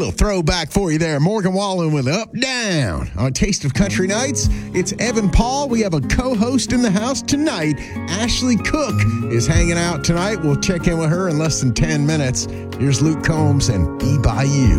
Little throwback for you there. Morgan Wallen with Up Down on Taste of Country Nights. It's Evan Paul. We have a co-host in the house tonight. Ashley Cook is hanging out tonight. We'll check in with her in less than 10 minutes. Here's Luke Combs and Be By You.